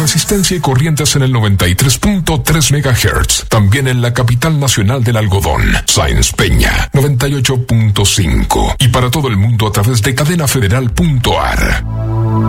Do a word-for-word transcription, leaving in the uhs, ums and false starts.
resistencia y corrientes en el noventa y tres punto tres megahertz. También en la capital nacional del algodón, Sáenz Peña, noventa y ocho punto cinco. Y para todo el mundo a través de cadena federal punto a r.